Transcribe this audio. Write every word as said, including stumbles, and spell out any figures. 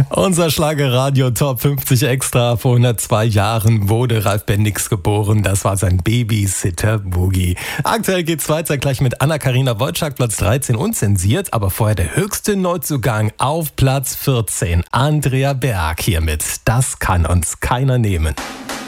Unser Schlagerradio Top fünfzig Extra. Vor hundertzwei Jahren wurde Ralf Bendix geboren. Das war sein Babysitter Boogie. Aktuell geht's weiter gleich mit Anna-Karina Wojcik, Platz dreizehn, unzensiert. Aber vorher der höchste Neuzugang auf Platz vierzehn. Andrea Berg hiermit. Das kann uns keiner nehmen.